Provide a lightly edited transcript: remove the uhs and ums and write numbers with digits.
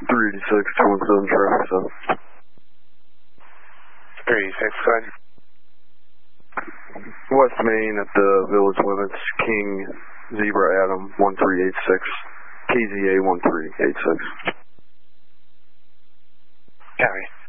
386, 217 traffic, so. 386, go ahead. West Main at the village limits, King Zebra Adam 1386, KZA 1386. Copy.